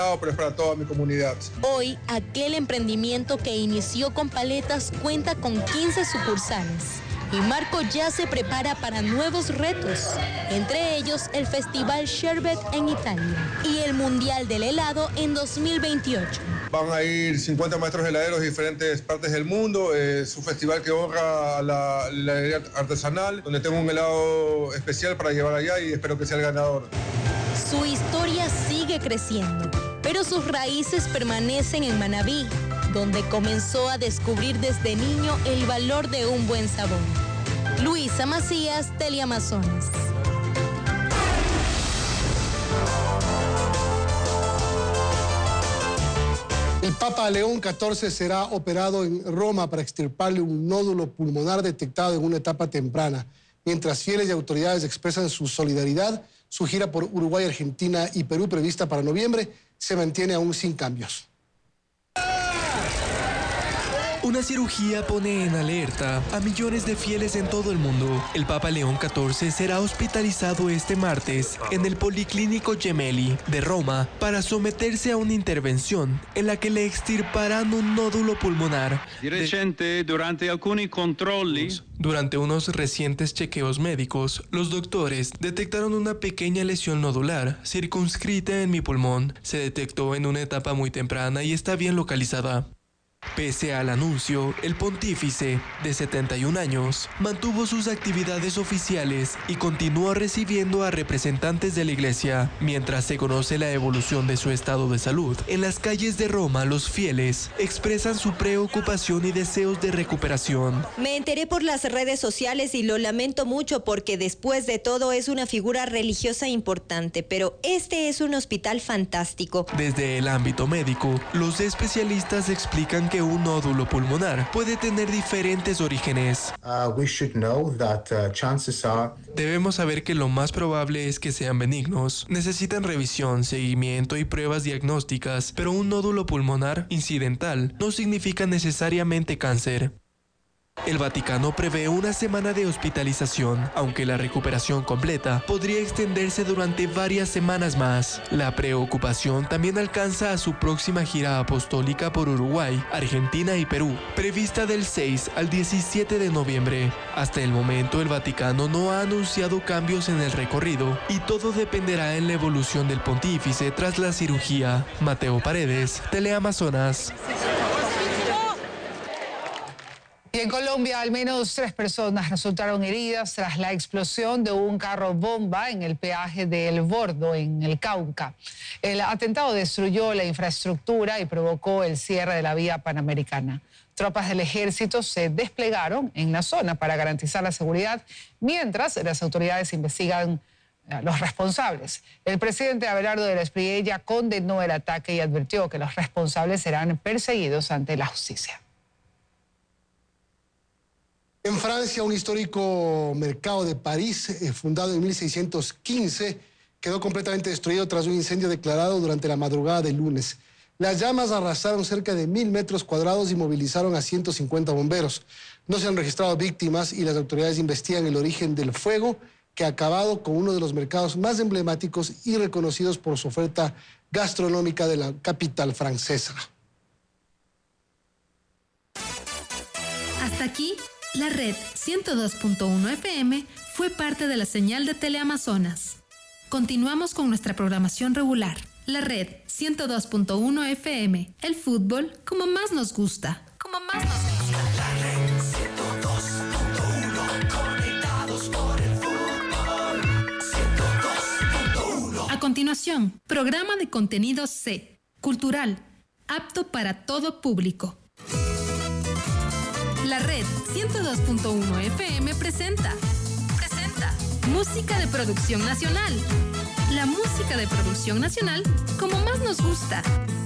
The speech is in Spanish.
Pero es para toda mi comunidad. Hoy, aquel emprendimiento que inició con paletas cuenta con 15 sucursales. Y Marco ya se prepara para nuevos retos, entre ellos el Festival Sherbet en Italia y el Mundial del Helado en 2028. Van a ir 50 maestros heladeros de diferentes partes del mundo. Es un festival que honra a la heladería artesanal, donde tengo un helado especial para llevar allá y espero que sea el ganador. Su historia sigue creciendo, pero sus raíces permanecen en Manabí, donde comenzó a descubrir desde niño el valor de un buen sabor. Luisa Macías, Teleamazonas. El Papa León XIV será operado en Roma para extirparle un nódulo pulmonar detectado en una etapa temprana. Mientras fieles y autoridades expresan su solidaridad, su gira por Uruguay, Argentina y Perú, prevista para noviembre, se mantiene aún sin cambios. Una cirugía pone en alerta a millones de fieles en todo el mundo. El Papa León XIV será hospitalizado este martes en el Policlínico Gemelli de Roma para someterse a una intervención en la que le extirparán un nódulo pulmonar. Durante unos recientes chequeos médicos, los doctores detectaron una pequeña lesión nodular circunscrita en mi pulmón. Se detectó en una etapa muy temprana y está bien localizada. Pese al anuncio, el pontífice, de 71 años, mantuvo sus actividades oficiales y continuó recibiendo a representantes de la Iglesia. Mientras se conoce la evolución de su estado de salud, en las calles de Roma los fieles expresan su preocupación y deseos de recuperación. Me enteré por las redes sociales y lo lamento mucho porque después de todo es una figura religiosa importante, pero este es un hospital fantástico. Desde el ámbito médico, los especialistas explican que un nódulo pulmonar puede tener diferentes orígenes. Debemos saber que lo más probable es que sean benignos. Necesitan revisión, seguimiento y pruebas diagnósticas, pero un nódulo pulmonar incidental no significa necesariamente cáncer. El Vaticano prevé una semana de hospitalización, aunque la recuperación completa podría extenderse durante varias semanas más. La preocupación también alcanza a su próxima gira apostólica por Uruguay, Argentina y Perú, prevista del 6 al 17 de noviembre. Hasta el momento, el Vaticano no ha anunciado cambios en el recorrido y todo dependerá en la evolución del pontífice tras la cirugía. Mateo Paredes, Teleamazonas. Y en Colombia, al menos 3 personas resultaron heridas tras la explosión de un carro bomba en el peaje de El Bordo, en el Cauca. El atentado destruyó la infraestructura y provocó el cierre de la vía panamericana. Tropas del ejército se desplegaron en la zona para garantizar la seguridad, mientras las autoridades investigan los responsables. El presidente Abelardo de la Espriella condenó el ataque y advirtió que los responsables serán perseguidos ante la justicia. En Francia, un histórico mercado de París, fundado en 1615, quedó completamente destruido tras un incendio declarado durante la madrugada del lunes. Las llamas arrasaron cerca de 1.000 metros cuadrados y movilizaron a 150 bomberos. No se han registrado víctimas y las autoridades investigan el origen del fuego que ha acabado con uno de los mercados más emblemáticos y reconocidos por su oferta gastronómica de la capital francesa. Hasta aquí, la red 102.1 FM fue parte de la señal de Teleamazonas. Continuamos con nuestra programación regular. La red 102.1 FM, el fútbol como más nos gusta. La red 102.1, conectados por el fútbol. 102.1. A continuación, programa de contenido C, cultural, apto para todo público. La red 102.1 FM presenta música de producción nacional. La música de producción nacional como más nos gusta.